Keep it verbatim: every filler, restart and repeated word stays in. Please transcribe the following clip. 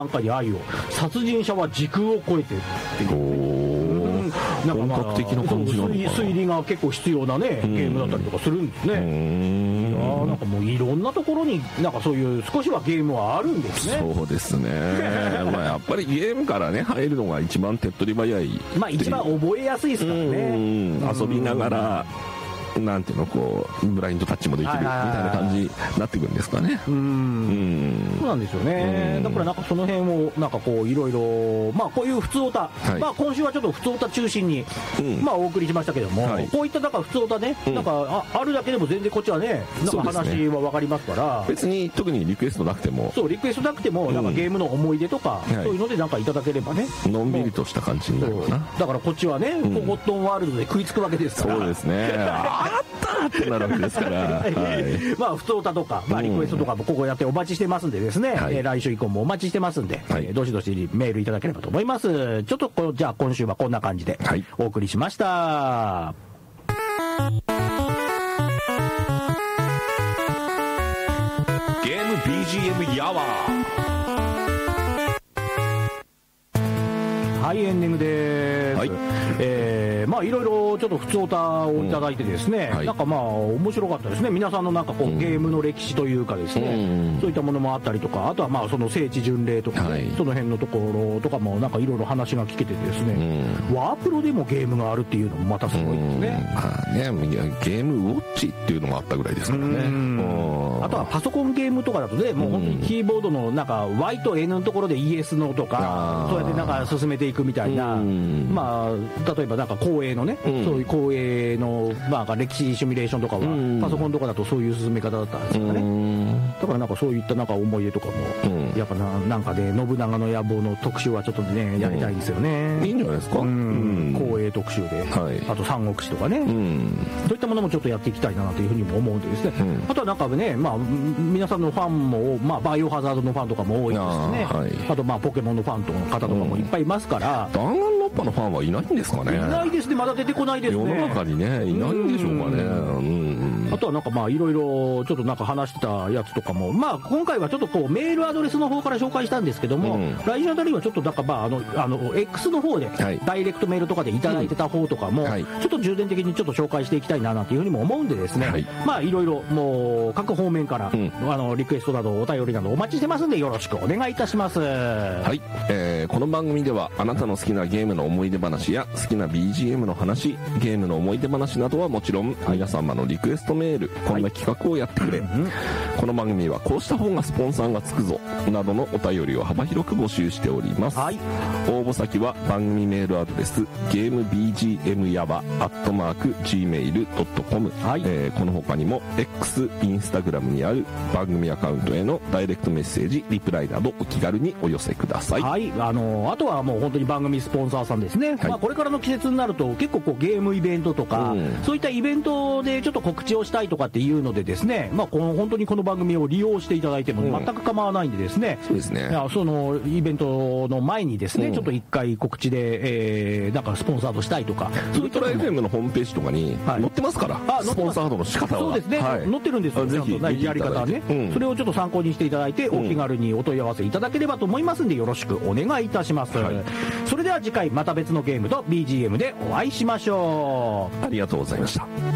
なんかに愛を、殺人者は時空を超えてっていう、 おー、なんかまあ、本格的な感じなのかな。 推理が結構必要なね、ゲームだったりとかするんですね。いやなんかもういろんなところになんかそういう少しはゲームはあるんですね。 そうですね。まあやっぱりゲームからね入るのが一番手っ取り早い。 まあ一番覚えやすいですからね。 遊びながら。なんていうのこうブラインドタッチもできるみたいな感じになっていくんですかね。 うんうんそうなんですよね。だからなんかその辺をなんかこういろいろまあこういう普通オタ、はい、まあ今週はちょっと普通オタ中心に、うん、まあお送りしましたけども、はい、こういったなんか普通オタね、うん、なんか あ, あるだけでも全然こっちはねなんか話は分かりますから、 ね、別に特にリクエストなくてもそうリクエストなくてもなんかゲームの思い出とか、うん、そういうのでなんかいただければね、 のんびりとした感じになるかな。 だからこっちはね、うん、フォゴットンワールドで食いつくわけですから。 そうですね。あったってなるわけですから、はい、 まあ普通歌とか、まあ、リクエストとかもここやってお待ちしてますんでですね、はい、えー、来週以降もお待ちしてますんで、はい、えー、どしどしメールいただければと思います。ちょっとこじゃあ今週はこんな感じでお送りしました、はい、 ゲーム ビージーエム ヤワー。はい、エンディングです。はい、えー、まあいろいろちょっと普通歌をいただいてですね、うん、はい、なんかまあ面白かったですね。皆さんのなんかこう、うん、ゲームの歴史というかですね、うん、そういったものもあったりとか、あとはまあその聖地巡礼とか、ね、はい、その辺のところとかもなんかいろいろ話が聞けてですね、うん、ワープロでもゲームがあるっていうのもまたすごいですね。 うん、まあね、ゲームウォッチっていうのもあったぐらいですからね。うん、 あとはパソコンゲームとかだとね、もう本当にキーボードのなんか ワイ と エヌ のところで イエス のとか、そうやってなんか進めていくみたいな、まあ例えばなんか公営のね、うん、そういう公営のまあ歴史シミュレーションとかは、うん、パソコンとかだとそういう進め方だったんですかね。うん、だからなんかそういったなんか思い出とかも、うん、やっぱ な, なんかで、ね、信長の野望の特集はちょっとねやりたいですよね。 うん、いいんじゃないですか。うん、 公営特集で、はい、あと三国志とかね、うん、そういったものもちょっとやっていきたいなというふうにも思うんでですね、うん、あとはなんかね、まあ皆さんのファンも、まあ、バイオハザードのファンとかも多いですしね、あ、はい、あとまあポケモンのファンとの方とかもいっぱいいますから、 うん、弾丸論破のファンはいないんですかね。 いないですね。まだ出てこないですね。 世の中にねいないんでしょうかね。うん、 あとはなんかまあいろいろちょっとなんか話してたやつとかも、まあ今回はちょっとこうメールアドレスの方から紹介したんですけども、うん、来週あたりはちょっとなんかまああのあの X の方で、はい、ダイレクトメールとかでいただいてた方とかも、うん、はい、ちょっと重点的にちょっと紹介していきたいななんていうふうにも思うんでですね、はい、まあいろいろもう各方面から、うん、あのリクエストなどお便りなどお待ちしてますんでよろしくお願いいたします。 はい、えー、この番組ではあなたの好きなゲームの思い出話や好きな ビージーエム の話、ゲームの思い出話などはもちろん、はい、皆様のリクエストメール、こんな企画をやってくれ、はい、この番組はこうした方がスポンサーがつくぞなどのお便りを幅広く募集しております。はい、応募先は番組メールアドレスゲーム ビージーエム ヤバアットマーク ジーメールドットコム、はい、えー、この他にも X、インスタグラムにある番組アカウントへのダイレクトメッセージ、リプライなどお気軽にお寄せください。 はい、あのー、あとはもう本当に番組スポンサーさんですね、はい、まあ、これからの季節になると結構こうゲームイベントとか、うん、そういったイベントでちょっと告知をしたいとかっていうのでですね、まあ、この本当にこの番組を利用していただいても全く構わないんでですね、 うん、そうですね、 いやそのイベントの前にですね、うん、ちょっと一回告知で、えー、なんかスポンサーとしたいとか、 ウルトラ エフエム のホームページとかに載ってますから、はい、スポンサードの仕方はそうですね、はい、載ってるんですよ、 ぜひやり方はね、うん、それをちょっと参考にしていただいて、お気軽にお問い合わせいただければと思いますんでよろしくお願いいたします、はい、それでは次回また別のゲームと ビージーエム でお会いしましょう。 ありがとうございました。